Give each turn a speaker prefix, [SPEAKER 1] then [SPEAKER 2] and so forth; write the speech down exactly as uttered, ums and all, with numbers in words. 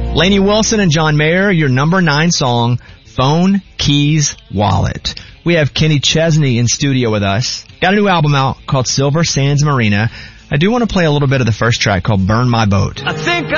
[SPEAKER 1] Lainey Wilson and John Mayer, your number nine song, Phone, Keys, Wallet. We have Kenny Chesney in studio with us. Got a new album out called Silver Sands Marina. I do want to play a little bit of the first track called Burn My Boat.
[SPEAKER 2] I think